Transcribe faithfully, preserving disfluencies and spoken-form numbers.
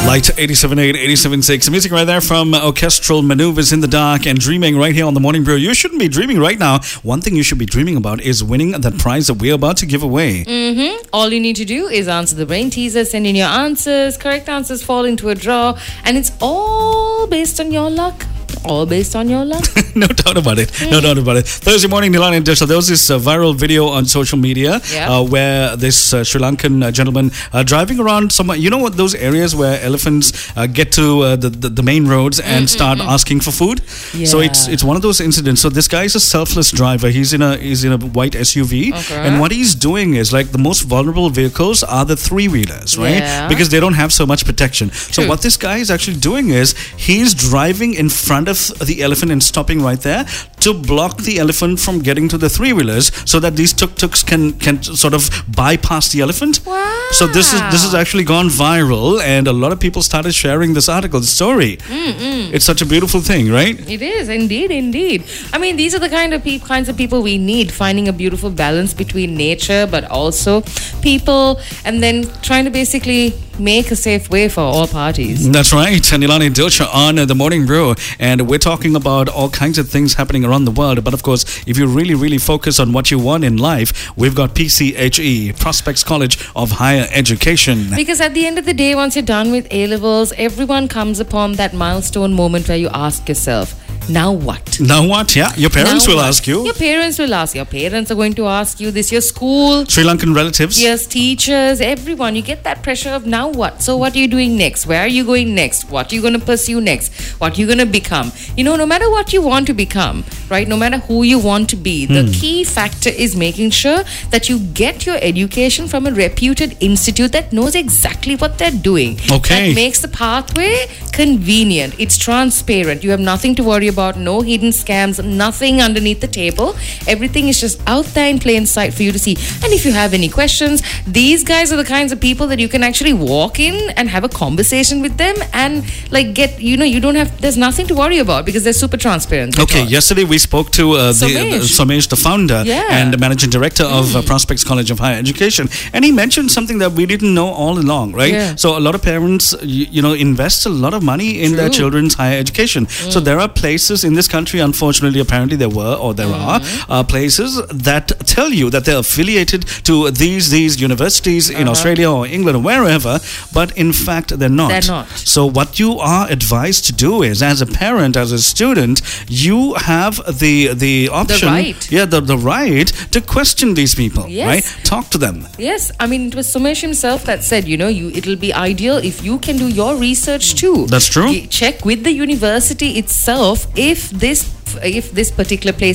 Light eighty-seven point eight, eighty-seven point six. Music right there from Orchestral Maneuvers in the Dark and Dreaming right here on the Morning Brew. You shouldn't be dreaming right now. One thing you should be dreaming about is winning that prize that we're about to give away. Mm-hmm. All you need to do is answer the brain teaser, send in your answers. Correct answers fall into a draw, and it's all based on your luck. All based on your luck. No doubt about it. Mm. No doubt about it. Thursday morning, Nilani and Disha, there was this uh, viral video on social media yep. uh, where this uh, Sri Lankan uh, gentleman uh, driving around somewhere. You know what? Those areas where elephants uh, get to uh, the, the the main roads and mm, start mm, mm. asking for food. Yeah. So it's it's one of those incidents. So this guy is a selfless driver. He's in a he's in a white S U V, okay. and what he's doing is like the most vulnerable vehicles are the three wheelers, right? Yeah. Because they don't have so much protection. So True. what this guy is actually doing is he's driving in front of the elephant and stopping right there to block the elephant from getting to the three-wheelers so that these tuk-tuks can can sort of bypass the elephant. Wow. So this is this has actually gone viral, and a lot of people started sharing this article, the story. Mm-mm. It's such a beautiful thing, right? It is, indeed, indeed. I mean, these are the kind of pe- kinds of people we need, finding a beautiful balance between nature but also people, and then trying to basically make a safe way for all parties. That's right. Nilani Dilsha on uh, the Morning Brew, and we're talking about all kinds of things happening around the world. But of course, if you really, really focus on what you want in life, we've got P C H E, Prospects College of Higher Education. Because at the end of the day, once you're done with A-levels, everyone comes upon that milestone moment where you ask yourself, now what? Now what? Yeah, your parents now will what? ask you. Your parents will ask. Your parents are going to ask you this. Your school. Sri Lankan relatives. Yes, teachers, everyone. You get that pressure of now what? So what are you doing next? Where are you going next? What are you going to pursue next? What are you going to become? You know, no matter what you want to become, right? No matter who you want to be, the Hmm. key factor is making sure that you get your education from a reputed institute that knows exactly what they're doing. Okay. That makes the pathway convenient. It's transparent. You have nothing to worry about. No hidden scams. Nothing underneath the table. Everything is just out there in plain sight for you to see. And if you have any questions, these guys are the kinds of people that you can actually walk in and have a conversation with them and like get, you know, you don't have, there's nothing to worry about because they're super transparent. Okay, yesterday we spoke to uh, the, Somesh. the Somesh, the founder Yeah. and the managing director of Mm. uh, Prospects College of Higher Education, and he mentioned something that we didn't know all along, right? Yeah. So a lot of parents, you, you know, invest a lot of money in their True. children's higher education. Mm. So there are places in this country, unfortunately, apparently there were or there Mm. are uh, places that tell you that they're affiliated to these these universities in Uh-huh. Australia or England or wherever, but in fact they're not. They're not. So what you are advised to do is, as a parent, as a student, you have the the option, right. yeah, the, the right to question these people, Yes. right? Talk to them. Yes, I mean, it was Somesh himself that said, you know, you it'll be ideal if you can do your research too. That's true. You check with the university itself if this if this particular place